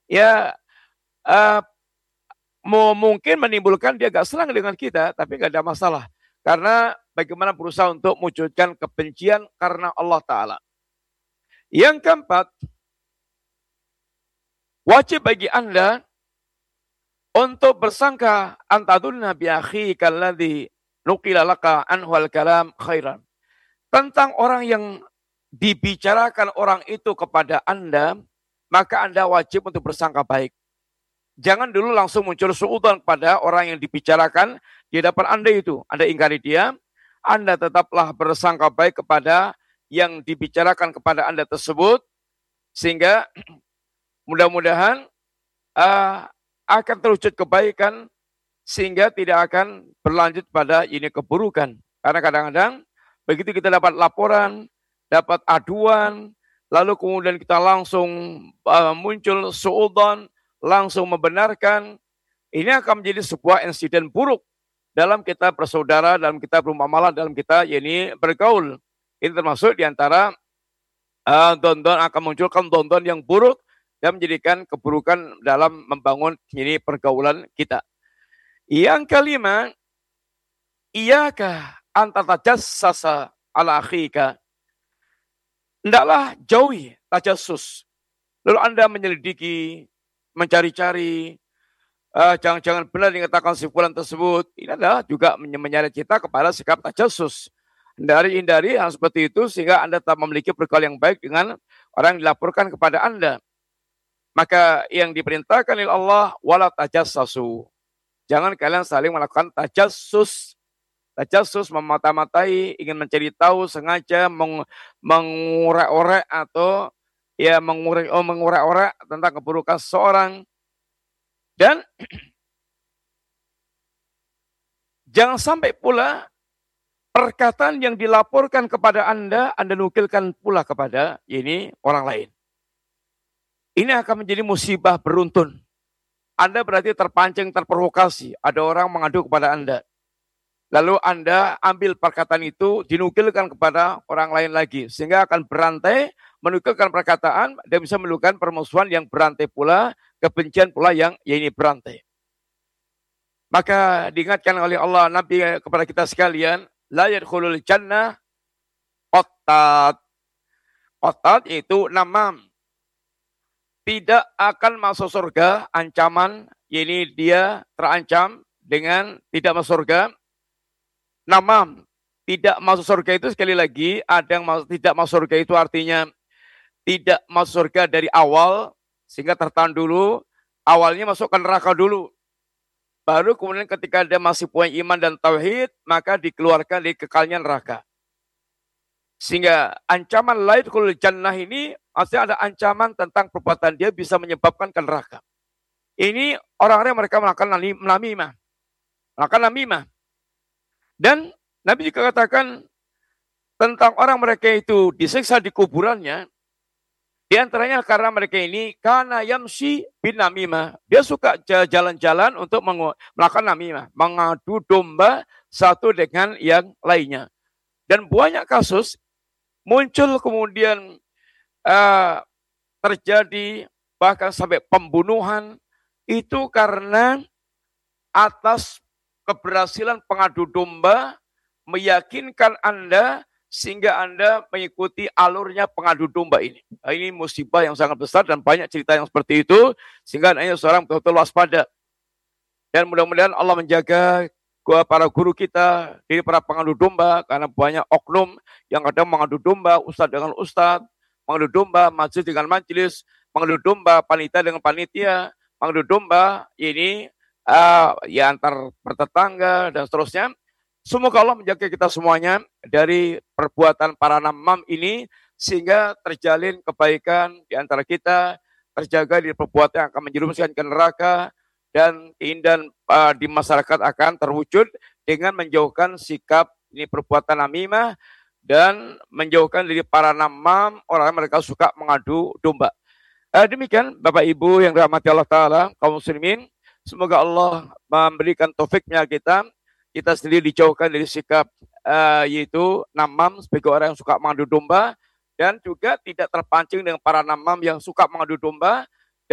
ya uh, mungkin menimbulkan dia agak senang dengan kita, tapi nggak ada masalah. Karena bagaimana berusaha untuk mewujudkan kebencian karena Allah Ta'ala. Yang keempat, wajib bagi Anda untuk bersangka antadunna bi akhika alladhi nuqila laka anhu al-kalam khairan. Tentang orang yang dibicarakan orang itu kepada Anda, maka Anda wajib untuk bersangka baik. Jangan dulu langsung muncul suudzon pada orang yang dibicarakan di hadapan Anda itu. Anda ingkari dia, Anda tetaplah bersangka baik kepada yang dibicarakan kepada Anda tersebut, sehingga mudah-mudahan akan terwujud kebaikan, sehingga tidak akan berlanjut pada ini keburukan. Karena kadang-kadang begitu kita dapat laporan, dapat aduan, lalu kemudian kita langsung muncul suudzon, langsung membenarkan, ini akan menjadi sebuah insiden buruk dalam kita bersaudara, dalam kita bermuamalah, dalam kita ini bergaul. Ini termasuk diantara don-don akan munculkan don-don yang buruk dan menjadikan keburukan dalam membangun ini pergaulan kita. Yang kelima, iyaka antatajassasa ala akhika. Hendaklah jauhi tajassus. Lalu Anda menyelidiki, mencari-cari, jangan-jangan benar dikatakan si fulan tersebut. Ini adalah juga menyeret kita kepada sikap tajassus. Hindari hal seperti itu sehingga Anda tetap memiliki pergaulan yang baik dengan orang yang dilaporkan kepada Anda. Maka yang diperintahkan oleh Allah, wala tajassasu. Jangan kalian saling melakukan tajassus. Tajassus memata-matai, ingin mencari tahu, sengaja mengorek-orek atau ya mengorek-orek tentang keburukan seseorang. Dan jangan sampai pula perkataan yang dilaporkan kepada Anda nukilkan pula kepada ini orang lain. Ini akan menjadi musibah beruntun. Anda berarti terpancing, terprovokasi. Ada orang mengadu kepada Anda. Lalu Anda ambil perkataan itu, dinukilkan kepada orang lain lagi. Sehingga akan berantai, menukilkan perkataan, dan bisa menimbulkan permusuhan yang berantai pula, kebencian pula yang ini berantai. Maka diingatkan oleh Allah Nabi kepada kita sekalian, la yadkhulul jannah qattat. Qattat itu namam. Tidak akan masuk surga, ancaman, ini dia terancam dengan tidak masuk surga. Namam, tidak masuk surga itu sekali lagi, ada yang tidak masuk surga itu artinya tidak masuk surga dari awal, sehingga tertahan dulu, awalnya masuk ke neraka dulu. Baru kemudian ketika dia masih punya iman dan tauhid, maka dikeluarkan dari kekalnya neraka. Sehingga ancaman lain kalau jannah ini, maksudnya ada ancaman tentang perbuatan dia bisa menyebabkan ke neraka. Ini orang-orang mereka melakukan namimah. Melakukan namimah. Dan Nabi juga katakan tentang orang mereka itu disiksa di kuburannya, di antaranya karena mereka ini kana yamsi bin namimah. Dia suka jalan-jalan untuk melakukan namimah, mengadu domba satu dengan yang lainnya. Dan banyak kasus muncul kemudian terjadi bahkan sampai pembunuhan itu karena atas keberhasilan pengadu domba meyakinkan Anda sehingga Anda mengikuti alurnya pengadu domba ini. Nah, ini musibah yang sangat besar dan banyak cerita yang seperti itu sehingga hanya seorang betul-betul waspada. Dan mudah-mudahan Allah menjaga para guru kita dari para pengadu domba karena banyak oknum yang kadang mengadu domba ustadz dengan ustadz, mengadu domba majelis dengan majelis, mengadu domba panitia dengan panitia, mengadu domba ini ya antar bertetangga dan seterusnya. Semoga Allah menjaga kita semuanya dari perbuatan para namam ini sehingga terjalin kebaikan di antara kita, terjaga dari perbuatan yang akan menjerumuskan ke neraka dan keindahan di masyarakat akan terwujud dengan menjauhkan sikap ini perbuatan namimah dan menjauhkan dari para namam orang mereka suka mengadu domba. Demikian Bapak Ibu yang dirahmati Allah Ta'ala, kaum muslimin. Semoga Allah memberikan taufiknya kita sendiri dijauhkan dari sikap yaitu namam sebagai orang yang suka mengadu domba dan juga tidak terpancing dengan para namam yang suka mengadu domba